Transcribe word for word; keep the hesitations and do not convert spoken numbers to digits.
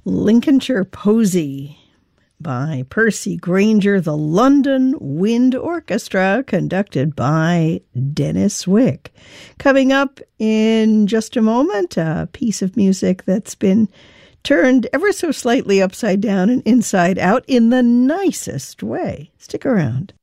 Lincolnshire Posy by Percy Grainger, the London Wind Orchestra, conducted by Dennis Wick. Coming up in just a moment, a piece of music that's been turned ever so slightly upside down and inside out in the nicest way. Stick around.